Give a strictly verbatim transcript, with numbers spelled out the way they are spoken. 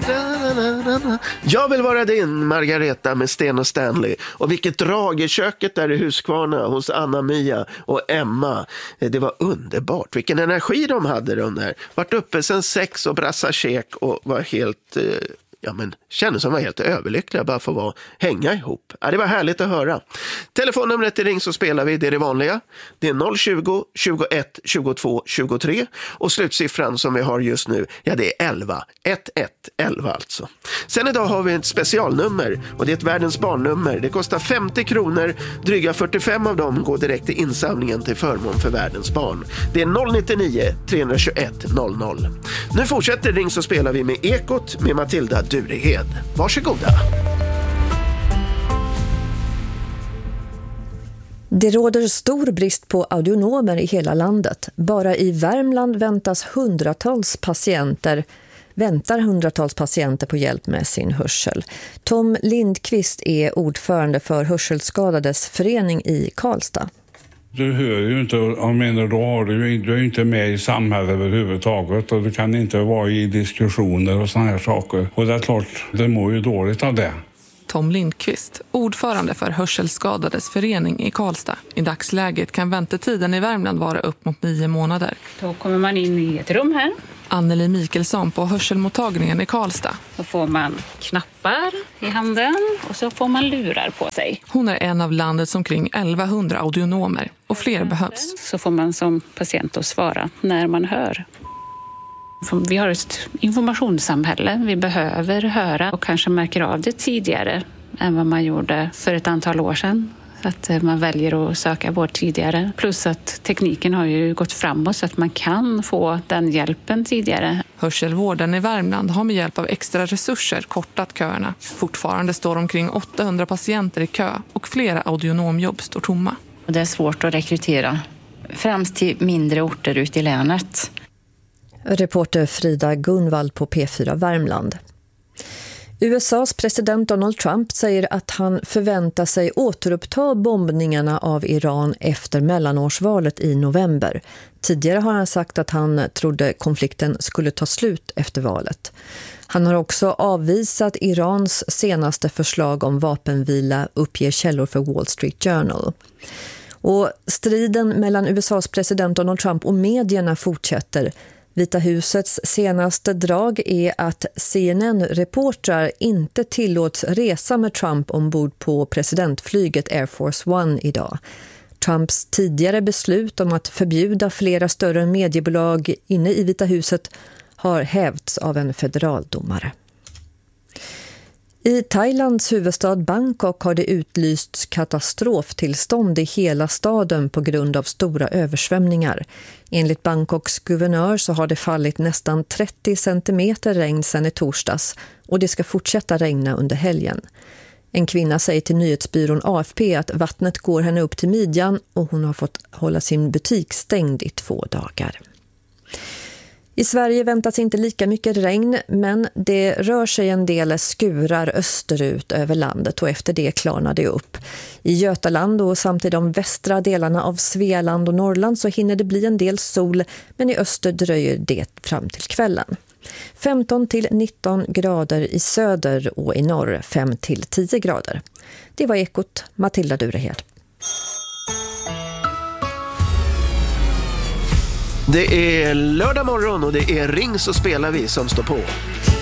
Jag vill vara din, Margareta med Sten och Stanley. Och vilket drag i köket där i Huskvarna hos Anna-Mia och Emma. Det var underbart. Vilken energi de hade de där. Vart uppe sen sex och brassa käk och var helt... Eh, ja men kändes som var helt överlyckliga bara för att vara, hänga ihop. Ja, det var härligt att höra. Telefonnumret till Ring så spelar vi, det är det vanliga. Det är noll tjugo, tjugoett, tjugotvå, tjugotre och slutsiffran som vi har just nu, ja det är elva, ett ett elva alltså. Sen idag har vi ett specialnummer och det är ett världens barnnummer. Det kostar femtio kronor, dryga fyrtiofem av dem går direkt till insamlingen till förmån för världens barn. Det är noll nittionio, trehundratjugoett, noll noll. Nu fortsätter Ring så spelar vi med Ekot med Matilda Durehed. Varsågoda. Det råder stor brist på audionomer i hela landet. Bara i Värmland väntas hundratals patienter väntar hundratals patienter på hjälp med sin hörsel. Tom Lindqvist är ordförande för Hörselskadades förening i Karlstad. Du hör ju inte, jag menar, då har du ju du är inte med i samhället överhuvudtaget och du kan inte vara i diskussioner och såna här saker. Och det är klart, det mår ju dåligt av det. Tom Lindqvist, ordförande för Hörselskadades förening i Karlstad. I dagsläget kan väntetiden i Värmland vara upp mot nio månader. Då kommer man in i ett rum här. Anneli Mikelsson på hörselmottagningen i Karlstad. Då får man knappar i handen och så får man lurar på sig. Hon är en av landets omkring elvahundra audionomer och fler behövs. Så får man som patient att svara när man hör. Vi har ett informationssamhälle. Vi behöver höra och kanske märker av det tidigare än vad man gjorde för ett antal år sedan. Att man väljer att söka vård tidigare. Plus att tekniken har ju gått framåt så att man kan få den hjälpen tidigare. Hörselvården i Värmland har med hjälp av extra resurser kortat köerna. Fortfarande står omkring åttahundra patienter i kö och flera audionomjobb står tomma. Det är svårt att rekrytera, främst till mindre orter ute i länet. Reporter Frida Gunvald på P fyra Värmland. U S A:s president Donald Trump säger att han förväntar sig återuppta bombningarna av Iran efter mellanårsvalet i november. Tidigare har han sagt att han trodde konflikten skulle ta slut efter valet. Han har också avvisat Irans senaste förslag om vapenvila, uppger källor för Wall Street Journal. Och striden mellan U S A:s president Donald Trump och medierna fortsätter. Vita husets senaste drag är att C N N-reportrar inte tillåts resa med Trump ombord på presidentflyget Air Force One idag. Trumps tidigare beslut om att förbjuda flera större mediebolag inne i Vita huset har hävts av en federaldomare. I Thailands huvudstad Bangkok har det utlysts katastroftillstånd i hela staden på grund av stora översvämningar. Enligt Bangkoks guvernör så har det fallit nästan trettio centimeter regn sedan i torsdags och det ska fortsätta regna under helgen. En kvinna säger till nyhetsbyrån A F P att vattnet går henne upp till midjan och hon har fått hålla sin butik stängd i två dagar. I Sverige väntas inte lika mycket regn, men det rör sig en del skurar österut över landet och efter det klarnar det upp. I Götaland och samt i de västra delarna av Svealand och Norrland så hinner det bli en del sol, men i öster dröjer det fram till kvällen. femton till nitton grader i söder och i norr fem till tio grader. Det var Ekot, Matilda Durehed. Det är lördag morgon och det är Ring så spelar vi som står på.